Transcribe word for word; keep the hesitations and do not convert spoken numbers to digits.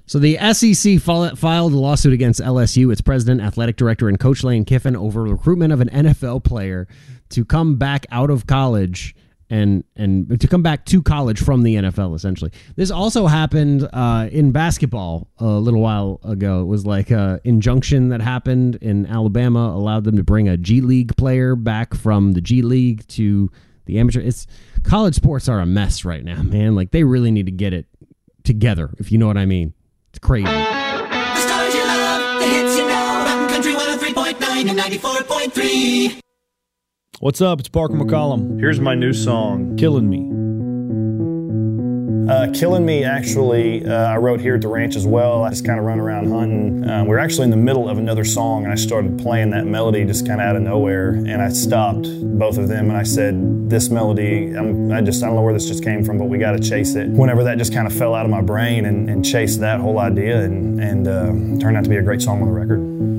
So the S E C filed a lawsuit against L S U, its president, athletic director, and coach Lane Kiffin over recruitment of an N F L player to come back out of college and and to come back to college from the N F L, essentially. This also happened uh, in basketball a little while ago. It was like an injunction that happened in Alabama, allowed them to bring a G League player back from the G League to the amateur. It's college sports are a mess right now, man. Like, they really need to get it together, if you know what I mean. It's crazy. The stars you love, the hits you know, Mountain Country one oh three point nine and ninety-four point three. What's up? It's Parker McCollum. Here's my new song, Killing Me. Uh, Killing Me, actually, uh, I wrote here at the ranch as well. I just kind of run around hunting. Um, we were actually in the middle of another song, and I started playing that melody just kind of out of nowhere, and I stopped both of them, and I said, this melody, I'm, I just, I don't know where this just came from, but we got to chase it. Whenever that just kind of fell out of my brain and, and chased that whole idea, and, and uh, turned out to be a great song on the record.